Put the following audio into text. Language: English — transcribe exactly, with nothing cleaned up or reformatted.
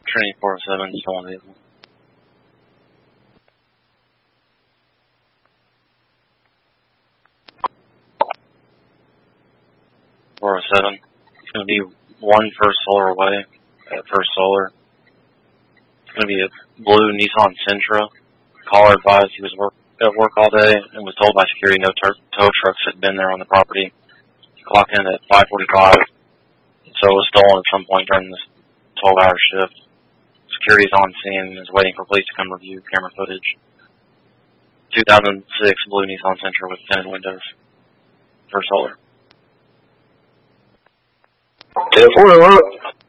Trinity four oh seven, stolen vehicle. four oh seven. It's going to be one First Solar away at First Solar. It's going to be a blue Nissan Sentra. Caller advised he was work, at work all day and was told by security no tur- tow trucks had been there on the property. He clocked in at five forty-five, so it was stolen at some point during this twelve-hour shift. Security's on scene and is waiting for police to come review camera footage. two thousand six blue Nissan Sentra with tinted windows. First Solar. ten four,